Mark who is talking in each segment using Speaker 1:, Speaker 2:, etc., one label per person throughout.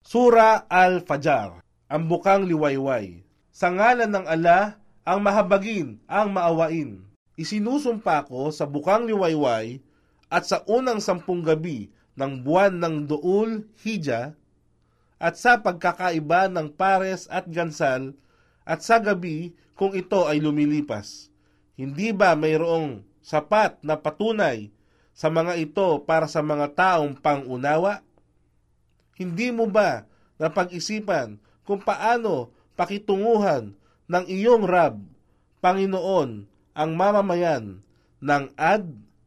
Speaker 1: Sura Al-Fajr, ang bukang liwayway. Sa ngalan ng Allah, ang mahabagin, ang maawain. Isinusumpa ko sa bukang liwayway at sa unang 10 gabi ng buwan ng Duul Hijjah at sa pagkakaiba ng pares at gansal at sa gabi kung ito ay lumilipas. Hindi ba mayroong sapat na patunay sa mga ito para sa mga taong pangunawa? Hindi mo ba napag-isipan kung paano pakitunguhan ng iyong Rab, Panginoon, ang mamamayan ng Ad?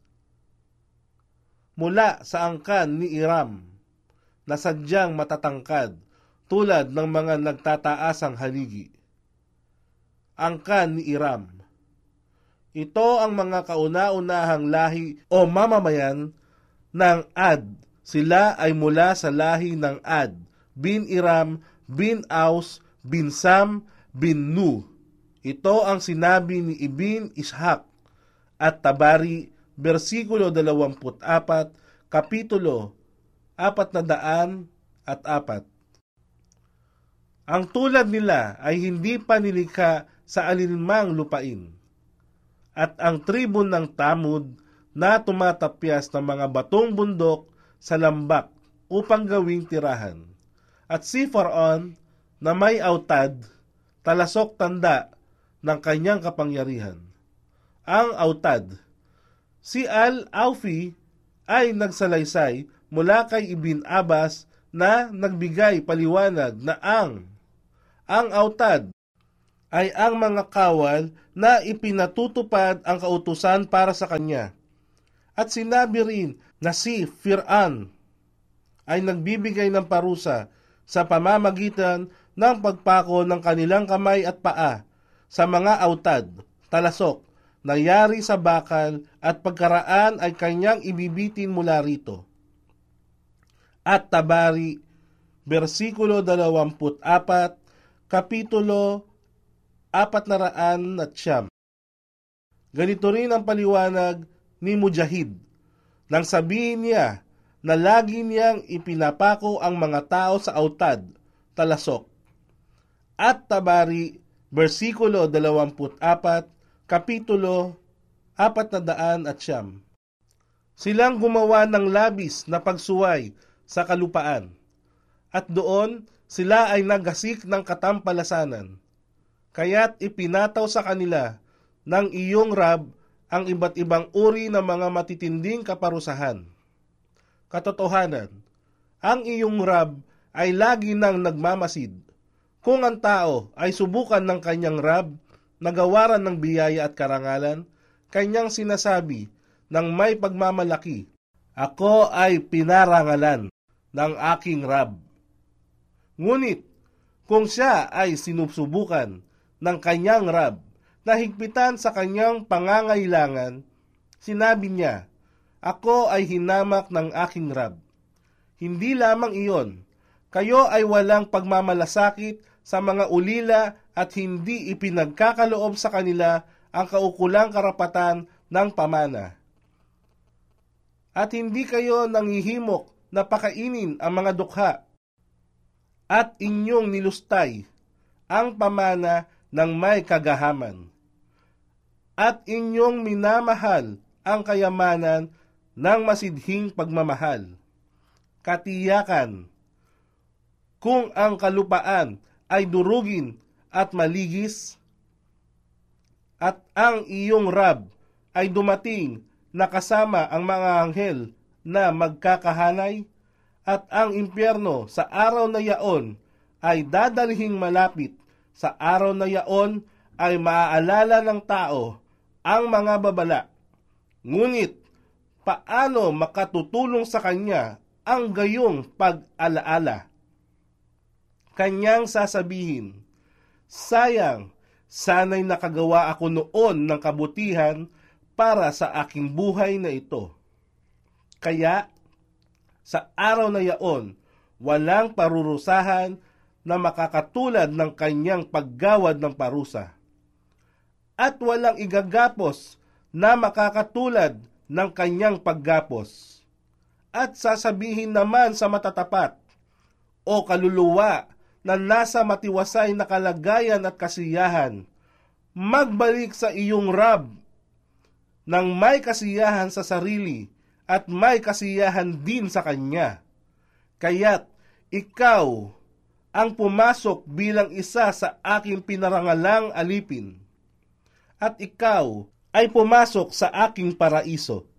Speaker 1: Mula sa angkan ni Iram, na sadyang matatangkad tulad ng mga nagtataasang haligi. Angkan ni Iram. Ito ang mga kauna-unahang lahi o mamamayan ng Ad. Sila ay mula sa lahi ng Ad, bin Iram, bin Aus, bin Sam, bin Nu. Ito ang sinabi ni Ibn Ishaq at Tabari, versikulo 24, kapitulo 404. Ang tulad nila ay hindi pa nilikha sa alinmang lupain. At ang tribo ng Tamud na tumatapyas ng mga batong bundok sa lambak upang gawing tirahan. At si Faraon na may autad, talasok tanda ng kanyang kapangyarihan. Ang autad, si Al-Aufi ay nagsalaysay mula kay Ibn Abbas na nagbigay paliwanag na ang autad ay ang mga kawal na ipinatutupad ang kautusan para sa kanya. At sinabi rin na si Fir'aun ay nagbibigay ng parusa sa pamamagitan ng pagpako ng kanilang kamay at paa sa mga autad, talasok, nangyari sa bakal at pagkaraan ay kanyang ibibitin mula rito. At Tabari, versikulo 24, kapitulo 409. Ganito rin ang paliwanag ni Mujahid nang sabihin niya na lagi niyang ipinapako ang mga tao sa autad, talasok. At Tabari, versikulo 24, kapitulo 409. Silang gumawa ng labis na pagsuway sa kalupaan, at doon sila ay naggasik ng katampalasanan. Kaya't ipinataw sa kanila ng iyong Rab ang iba't ibang uri ng mga matitinding kaparusahan. Katotohanan, ang iyong Rab ay lagi nang nagmamasid. Kung ang tao ay subukan ng kanyang Rab na gawaran ng biyaya at karangalan, kanyang sinasabi ng may pagmamalaki, ako ay pinarangalan ng aking Rab. Ngunit, kung siya ay sinusubukan ng kanyang Rab na higpitan sa kanyang pangangailangan, sinabi niya, ako ay hinamak ng aking Rab. Hindi lamang iyon, kayo ay walang pagmamalasakit sa mga ulila at hindi ipinagkakaloob sa kanila ang kaukulang karapatan ng pamana. At hindi kayo nanghihimok na pakainin ang mga dukha at inyong nilustay ang pamana ng may kagahaman. At inyong minamahal ang kayamanan ng masidhing pagmamahal. Katiyakan, kung ang kalupaan ay durugin at maligis, at ang iyong Rab ay dumating na kasama ang mga anghel na magkakahanay, at ang impyerno sa araw na yaon ay dadalhing malapit, sa araw na yaon ay maaalala ng tao ang mga babala. Ngunit, paano makatutulong sa kanya ang gayong pag-alaala? Kanyang sasabihin, sayang, sana'y nakagawa ako noon ng kabutihan para sa aking buhay na ito. Kaya, sa araw na yaon, walang parurusahan na makakatulad ng kanyang paggawad ng parusa. At walang igagapos na makakatulad ng kanyang paggapos. At sasabihin naman sa matatapat, o kaluluwa na nasa matiwasay na kalagayan at kasiyahan, magbalik sa iyong Rab nang may kasiyahan sa sarili at may kasiyahan din sa Kanya. Kaya't ikaw ang pumasok bilang isa sa aking pinarangalang alipin, at ikaw ay pumasok sa aking paraiso.